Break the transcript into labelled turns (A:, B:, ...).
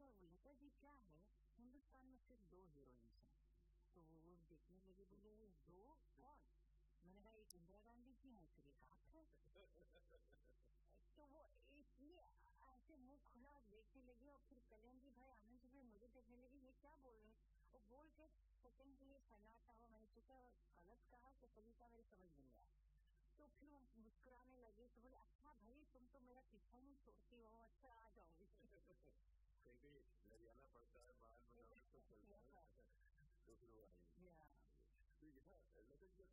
A: देखा विनीता जी क्या है, हिंदुस्तान में सिर्फ 2 हीरोइंस हैं, तो वो देखने लगे, बोले 2 कौन? मैंने कहा एक इंदिरा गांधी जी हैं, फिर एक आप है। तो वो इसलिए ऐसे मुंह खुला देखने लगे और फिर कल्याण जी भाई आनंद जी भाई मुझे देखने लगे, ये क्या बोल रहे हैं? वो बोल के सेकंड के लिए सन्नाटा हुआ, मैंने सोचा गलत कहा कि सही कहा, मेरे समझ नहीं आया। तो फिर वो मुस्कुराने लगे, तो बोले अच्छा भाई तुम तो मेरा पीछा नहीं छोड़ती हो, अच्छा आ जाऊंगी।
B: कहीं लड़ियाना पड़ता है बाहर बताओ तो चलता है तो फिर वो आएंगे। तो यहाँ लता जी का